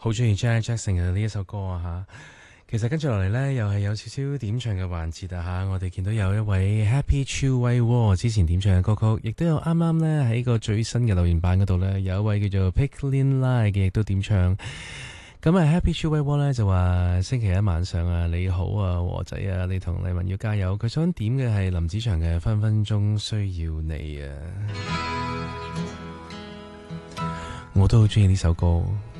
好中意 Janet Jackson 嘅呢一首歌啊吓。其實跟住落嚟呢，又係有少少點唱嘅環節啊吓。我哋見到有一位 Happy Chu Wei Wo 之前點唱嘅歌曲，亦都有啱啱呢喺個最新嘅留言版嗰度呢，有一位叫做 Picklin Lai 嘅亦都點唱。咁啊 Happy Chu Wei Wo 呢就話星期一晚上啊，你好啊和仔啊，你同麗文要加油。佢想點嘅係林子祥嘅分分鐘需要你啊。我都好中意呢首歌。